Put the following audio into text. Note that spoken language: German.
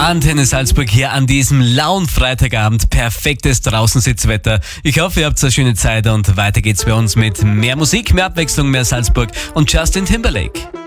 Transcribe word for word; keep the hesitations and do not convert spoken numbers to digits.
Antenne Salzburg hier an diesem lauen Freitagabend. Perfektes Draußensitzwetter. Ich hoffe, ihr habt eine schöne Zeit und weiter geht's bei uns mit mehr Musik, mehr Abwechslung, mehr Salzburg und Justin Timberlake.